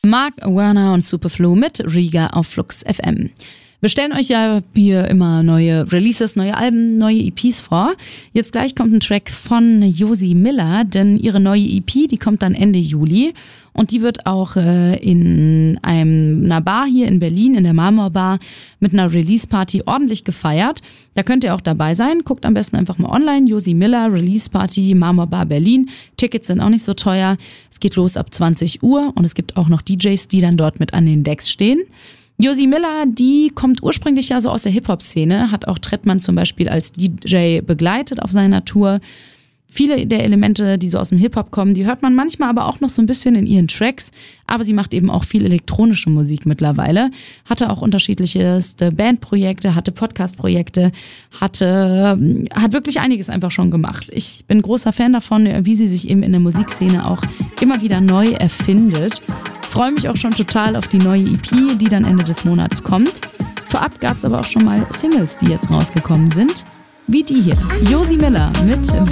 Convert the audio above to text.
Mark Werner und Superflu mit Riga auf Flux FM. Wir stellen euch ja hier immer neue Releases, neue Alben, neue EPs vor. Jetzt gleich kommt ein Track von Josie Miller, denn ihre neue EP, die kommt dann Ende Juli. Und die wird auch in einer Bar hier in Berlin, in der Marmorbar, mit einer Release-Party ordentlich gefeiert. Da könnt ihr auch dabei sein. Guckt am besten einfach mal online. Josie Miller, Release-Party, Marmorbar Berlin. Tickets sind auch nicht so teuer. Es geht los ab 20 Uhr und es gibt auch noch DJs, die dann dort mit an den Decks stehen. Josie Miller, die kommt ursprünglich ja so aus der Hip-Hop-Szene, hat auch Trettmann zum Beispiel als DJ begleitet auf seiner Tour. Viele der Elemente, die so aus dem Hip-Hop kommen, die hört man manchmal aber auch noch so ein bisschen in ihren Tracks. Aber sie macht eben auch viel elektronische Musik mittlerweile. Hatte auch unterschiedlichste Bandprojekte, hatte Podcast-Projekte, hat wirklich einiges einfach schon gemacht. Ich bin großer Fan davon, wie sie sich eben in der Musikszene auch immer wieder neu erfindet. Freue mich auch schon total auf die neue EP, die dann Ende des Monats kommt. Vorab gab es aber auch schon mal Singles, die jetzt rausgekommen sind, wie die hier. Josie Miller mit